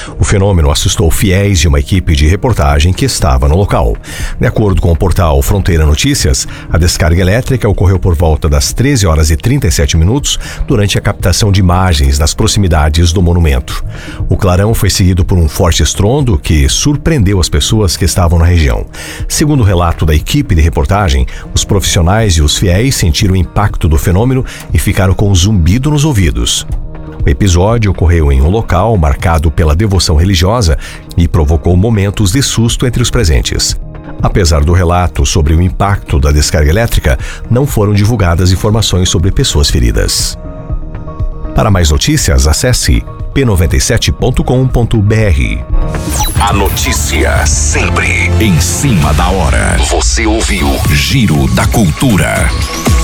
O fenômeno assustou fiéis de uma equipe de reportagem que estava no local. De acordo com o portal Fronteira Notícias, a descarga elétrica ocorreu por volta das 13 horas e 37 minutos durante a captação de imagens nas proximidades do monumento. O clarão foi seguido por um forte estrondo que surpreendeu as pessoas que estavam na região. Segundo o relato da equipe de reportagem, os profissionais e os fiéis sentiram o impacto do fenômeno e ficaram com um zumbido nos ouvidos. O episódio ocorreu em um local marcado pela devoção religiosa e provocou momentos de susto entre os presentes. Apesar do relato sobre o impacto da descarga elétrica, não foram divulgadas informações sobre pessoas feridas. Para mais notícias, acesse p97.com.br. A notícia sempre em cima da hora. Você ouviu Giro da Cultura.